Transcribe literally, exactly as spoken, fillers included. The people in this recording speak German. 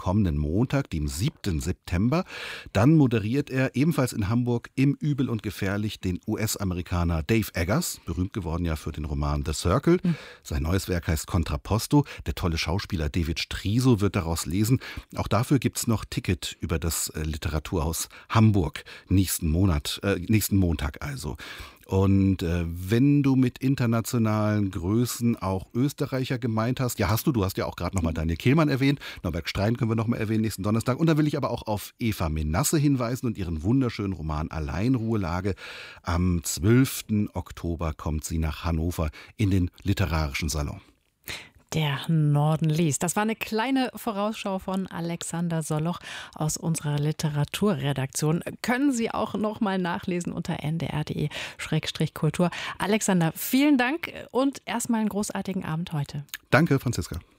kommenden Montag, dem siebten September. Dann moderiert er ebenfalls in Hamburg im Übel und Gefährlich den U S-Amerikaner Dave Eggers, berühmt geworden ja für den Roman The Circle. Mhm. Sein neues Werk heißt Contrapposto. Der tolle Schauspieler David Striso wird daraus lesen. Auch dafür gibt es noch Ticket über das äh, Literaturhaus Hamburg nächsten Monat, äh, nächsten Montag also. Und äh, wenn du mit internationalen Größen auch Österreicher gemeint hast, ja hast du, du hast ja auch gerade nochmal Daniel Kehlmann erwähnt, Norbert Strein können wir nochmal erwähnen nächsten Donnerstag. Und da will ich aber auch auf Eva Menasse hinweisen und ihren wunderschönen Roman Alleinruhelage. Am zwölften Oktober kommt sie nach Hannover in den Literarischen Salon. Der Norden liest. Das war eine kleine Vorausschau von Alexander Soloch aus unserer Literaturredaktion. Können Sie auch noch mal nachlesen unter n d r punkt d e Schrägstrich Kultur. Alexander, vielen Dank und erstmal einen großartigen Abend heute. Danke, Franziska.